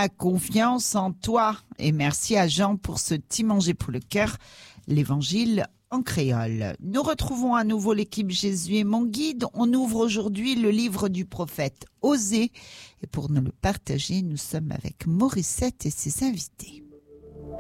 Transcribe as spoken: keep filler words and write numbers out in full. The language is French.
ma confiance en toi. Et merci à Jean pour ce petit manger pour le cœur, l'évangile en créole. Nous retrouvons à nouveau l'équipe Jésus est mon guide. On ouvre aujourd'hui le livre du prophète Osée. Et pour nous le partager, nous sommes avec Morissette et ses invités.